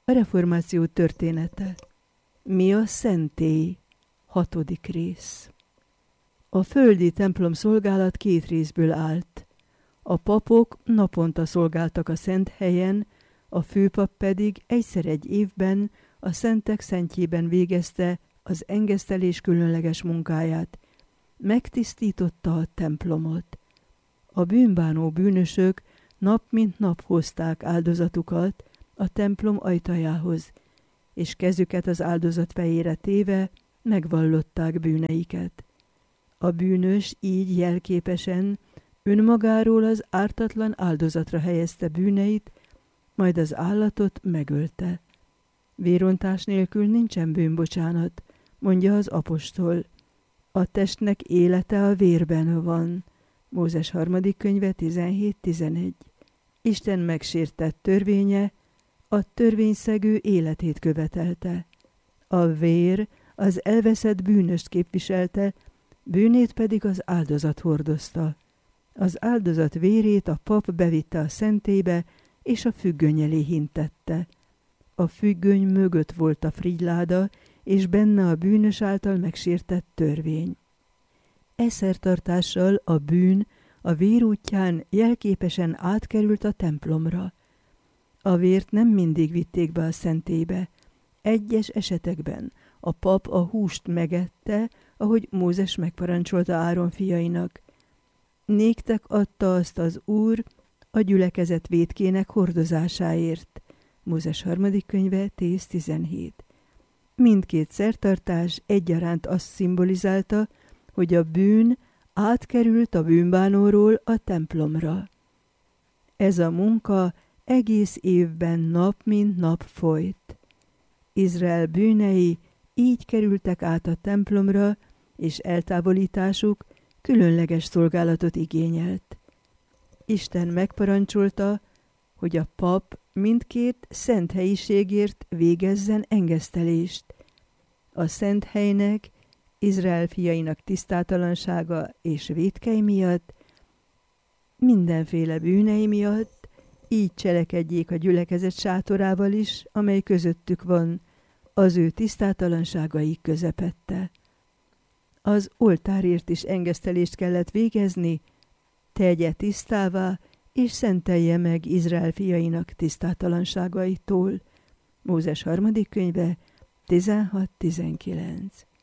A reformáció története. Mi a szentély? 6. rész. A földi templom szolgálat 2 részből állt. A papok naponta szolgáltak a szent helyen, a főpap pedig egyszer egy évben a szentek szentjében végezte az engesztelés különleges munkáját. Megtisztította a templomot. A bűnbánó bűnösök nap mint nap hozták áldozatukat a templom ajtajához, és kezüket az áldozat fejére téve megvallották bűneiket. A bűnös így jelképesen önmagáról az ártatlan áldozatra helyezte bűneit, majd az állatot megölte. Vérontás nélkül nincsen bűnbocsánat, mondja az apostol. A testnek élete a vérben van. Mózes 3. könyve 17-11. Isten megsértett törvénye a törvényszegő életét követelte. A vér az elveszett bűnöst képviselte, bűnét pedig az áldozat hordozta. Az áldozat vérét a pap bevitte a szentélybe, és a függöny elé hintette. A függöny mögött volt a frigyláda, és benne a bűnös által megsértett törvény. E szertartással a bűn a vér útján jelképesen átkerült a templomra. A vért nem mindig vitték be a szentélybe. Egyes esetekben a pap a húst megette, ahogy Mózes megparancsolta Áron fiainak. Néktek adta azt az Úr a gyülekezet vétkének hordozásáért. Mózes 3. könyve 10-17. Mindkét szertartás egyaránt azt szimbolizálta, hogy a bűn átkerült a bűnbánóról a templomra. Ez a munka egész évben nap mint nap folyt. Izrael bűnei így kerültek át a templomra, és eltávolításuk különleges szolgálatot igényelt. Isten megparancsolta, hogy a pap mindkét szent helyiségért végezzen engesztelést. A szent helynek, Izrael fiainak tisztátalansága és vétkei miatt, mindenféle bűnei miatt, így cselekedjék a gyülekezet sátorával is, amely közöttük van, az ő tisztátalanságai közepette. Az oltárért is engesztelést kellett végezni, tegye tisztává, és szentelje meg Izrael fiainak tisztátalanságaitól. Mózes 3. könyve 16-19.